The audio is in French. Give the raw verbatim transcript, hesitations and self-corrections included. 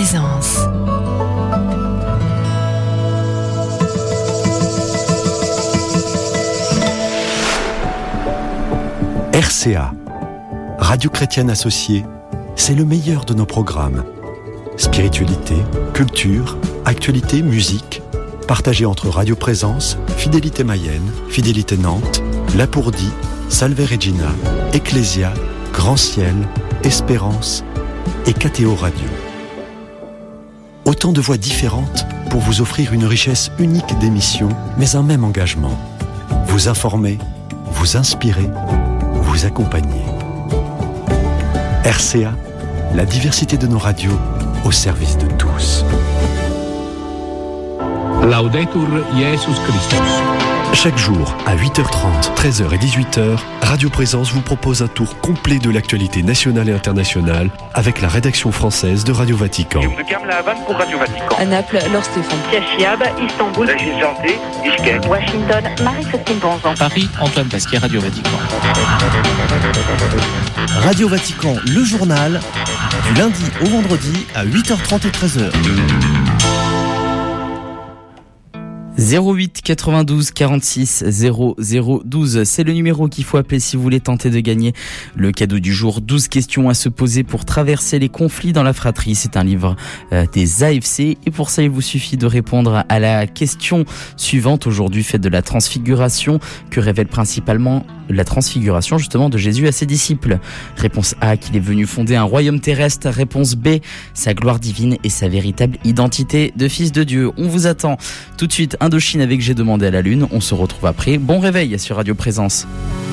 Présence. R C A, Radio Chrétienne Associée, c'est le meilleur de nos programmes. Spiritualité, culture, actualité, musique, partagés entre Radio Présence, Fidélité Mayenne, Fidélité Nantes, Lapourdie, Salve Regina, Ecclésia, Grand Ciel, Espérance et K T O Radio. Autant de voix différentes pour vous offrir une richesse unique d'émissions, mais un même engagement. Vous informer, vous inspirer, vous accompagner. R C A, la diversité de nos radios au service de tous. Laudetur Jesus Christus. Chaque jour, à huit heures trente, treize heures et dix-huit heures, Radio Présence vous propose un tour complet de l'actualité nationale et internationale avec la rédaction française de Radio Vatican. Pour Radio Vatican. À Naples, Laure Stéphane. Cachiab, Istanbul. Régis Janté, Bishkek. Washington, Marie-Christine Bonzan. Paris, Antoine Pasquier, Radio Vatican. Radio Vatican, le journal, du lundi au vendredi à huit heures trente et treize heures. zéro huit quatre-vingt-douze quarante-six zéro zéro douze, c'est le numéro qu'il faut appeler si vous voulez tenter de gagner le cadeau du jour. douze questions à se poser pour traverser les conflits dans la fratrie. C'est un livre euh, des A F C et pour ça il vous suffit de répondre à la question suivante. Aujourd'hui, fête de la transfiguration, que révèle principalement la transfiguration justement de Jésus à ses disciples. Réponse A, qu'il est venu fonder un royaume terrestre. Réponse B, sa gloire divine et sa véritable identité de fils de Dieu. On vous attend tout de suite. Indochine avec J'ai demandé à la lune. On se retrouve après. Bon réveil sur Radio Présence.